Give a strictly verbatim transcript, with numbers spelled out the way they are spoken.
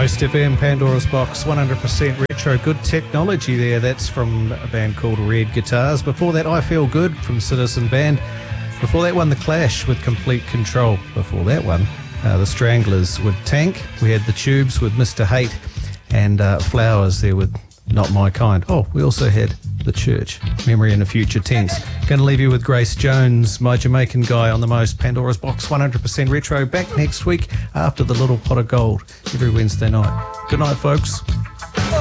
Most F M, Pandora's Box, one hundred percent retro. Good technology there. That's from a band called Red Guitars. Before that, I Feel Good from Citizen Band. Before that one, The Clash with Complete Control. Before that one, uh, The Stranglers with Tank. We had The Tubes with Mister Hate, and uh, Flowers there with Not My Kind. Oh, we also had The Church, Memory in the Future Tense. Going to leave you with Grace Jones, My Jamaican Guy on the Most, Pandora's Box, one hundred percent retro. Back next week after The Little Pot of Gold every Wednesday night. Good night, folks.